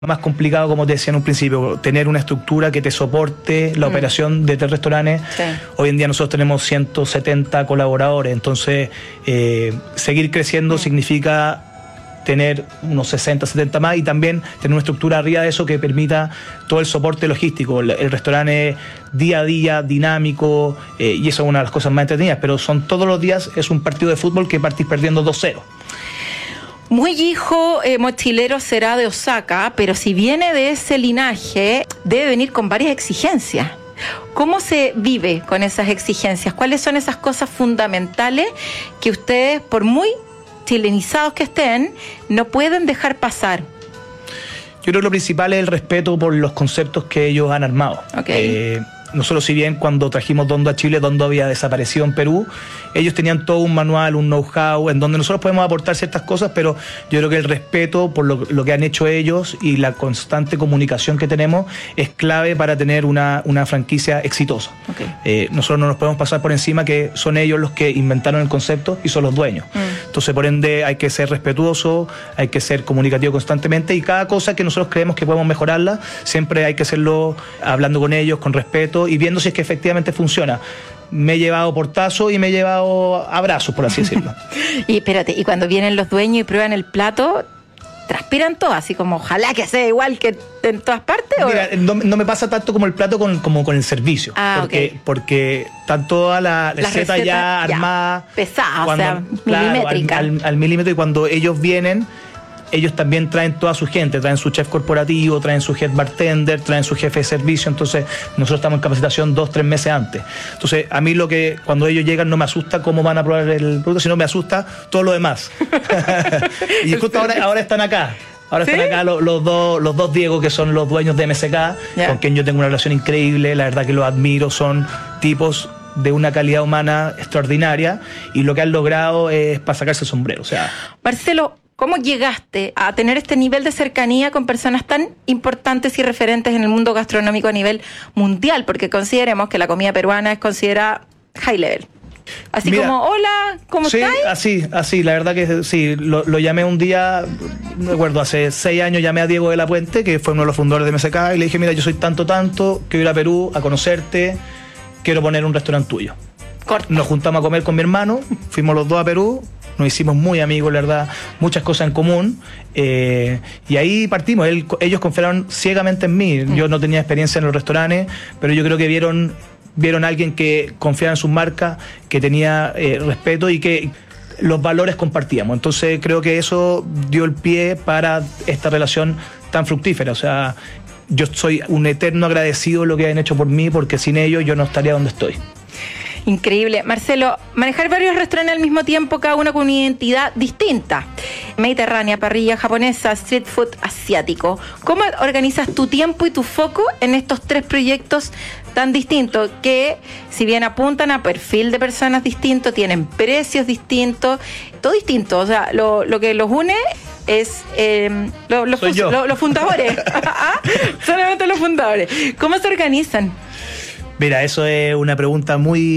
más complicado, como te decía en un principio, tener una estructura que te soporte la operación de 3 restaurantes. Sí. Hoy en día nosotros tenemos 170 colaboradores, entonces seguir creciendo significa tener unos 60, 70 más y también tener una estructura arriba de eso que permita todo el soporte logístico. El restaurante día a día, dinámico, y eso es una de las cosas más entretenidas, pero son todos los días, es un partido de fútbol que partís perdiendo 2-0. Muy hijo mochilero será de Osaka, pero si viene de ese linaje, debe venir con varias exigencias. ¿Cómo se vive con esas exigencias? ¿Cuáles son esas cosas fundamentales que ustedes, por muy chilenizados que estén, no pueden dejar pasar? Yo creo que lo principal es el respeto por los conceptos que ellos han armado. Okay. Nosotros, si bien cuando trajimos Dondo a Chile, Dondo había desaparecido en Perú, ellos tenían todo un manual, un know-how, en donde nosotros podemos aportar ciertas cosas, pero yo creo que el respeto por lo que han hecho ellos y la constante comunicación que tenemos es clave para tener una franquicia exitosa. Okay. Nosotros no nos podemos pasar por encima que son ellos los que inventaron el concepto y son los dueños. Entonces, por ende, hay que ser respetuoso, hay que ser comunicativo constantemente, y cada cosa que nosotros creemos que podemos mejorarla, siempre hay que hacerlo hablando con ellos, con respeto, y viendo si es que efectivamente funciona. Me he llevado portazos y me he llevado abrazos, por así decirlo. Y espérate, y cuando vienen los dueños y prueban el plato, transpiran todo, así como ojalá que sea igual que en todas partes. Mira, no me pasa tanto como el plato como con el servicio. Porque están todas las recetas ya armadas, pesadas, o sea, milimétricas. Al milímetro, y cuando ellos vienen, ellos también traen toda su gente, traen su chef corporativo, traen su head bartender, traen su jefe de servicio. Entonces nosotros estamos en capacitación 2-3 meses antes. Entonces a mí cuando ellos llegan no me asusta cómo van a probar el producto, sino me asusta todo lo demás. Y justo ahora están acá. Ahora ¿sí? Están acá los dos Diego, que son los dueños de MSK, con quien yo tengo una relación increíble. La verdad que los admiro, son tipos de una calidad humana extraordinaria, y lo que han logrado es para sacarse el sombrero. O sea, Marcelo, ¿cómo llegaste a tener este nivel de cercanía con personas tan importantes y referentes en el mundo gastronómico a nivel mundial? Porque consideremos que la comida peruana es considerada high level. Así Mira, como, hola, ¿cómo estás? Sí, así, la verdad que sí. Lo llamé un día, no recuerdo, hace 6 años llamé a Diego de la Puente, que fue uno de los fundadores de MSK, y le dije, mira, yo soy tanto, quiero ir a Perú a conocerte, quiero poner un restaurante tuyo. Corta. Nos juntamos a comer con mi hermano, fuimos los dos a Perú, nos hicimos muy amigos, la verdad, muchas cosas en común, y ahí partimos. Ellos confiaron ciegamente en mí. Yo no tenía experiencia en los restaurantes, pero yo creo que vieron a alguien que confiaba en sus marcas, que tenía respeto y que los valores compartíamos. Entonces creo que eso dio el pie para esta relación tan fructífera. O sea, yo soy un eterno agradecido de lo que han hecho por mí, porque sin ellos yo no estaría donde estoy. Increíble. Marcelo, manejar varios restaurantes al mismo tiempo, cada uno con una identidad distinta. Mediterránea, parrilla japonesa, street food asiático. ¿Cómo organizas tu tiempo y tu foco en estos 3 proyectos tan distintos que, si bien apuntan a perfil de personas distintos, tienen precios distintos, todo distinto? O sea, lo que los une es los fundadores. Solamente los fundadores. ¿Cómo se organizan? Mira, eso es una pregunta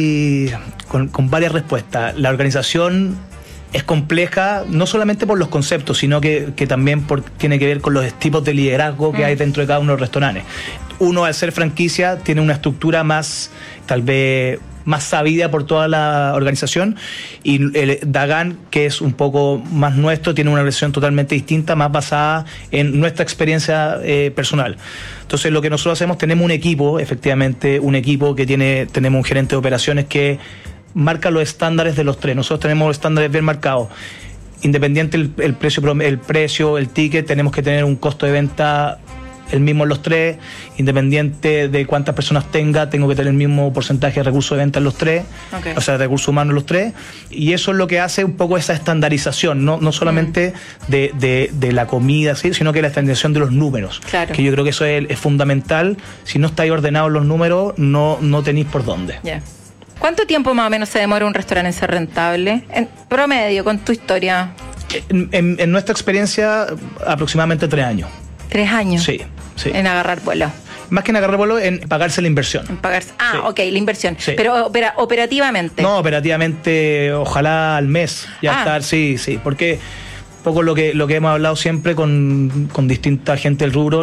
con varias respuestas. La organización es compleja, no solamente por los conceptos, sino que también tiene que ver con los tipos de liderazgo que hay dentro de cada uno de los restaurantes. Uno, al ser franquicia, tiene una estructura más, tal vez, más sabida por toda la organización, y el Dagan, que es un poco más nuestro, tiene una versión totalmente distinta, más basada en nuestra experiencia personal. Entonces, lo que nosotros hacemos, tenemos un equipo, efectivamente, tenemos un gerente de operaciones que marca los estándares de los 3. Nosotros tenemos estándares bien marcados. Independiente el precio, el ticket, tenemos que tener un costo de venta el mismo en los 3, independiente de cuántas personas tengo que tener el mismo porcentaje de recursos de venta en los 3, o sea, de recursos humanos en los 3, y eso es lo que hace un poco esa estandarización, no solamente de la comida, ¿sí? Sino que la estandarización de los números, que yo creo que eso es fundamental. Si no estáis ordenados los números, no tenéis por dónde. ¿Cuánto tiempo más o menos se demora un restaurante en ser rentable? En promedio, con tu historia. En nuestra experiencia, aproximadamente 3 años. 3 años. Sí. En agarrar vuelo. Más que en agarrar vuelo, en pagarse la inversión. Sí. Ok, la inversión. Sí. Pero operativamente. No, operativamente, ojalá al mes ya estar, sí. Porque poco lo que hemos hablado siempre con distinta gente del rubro.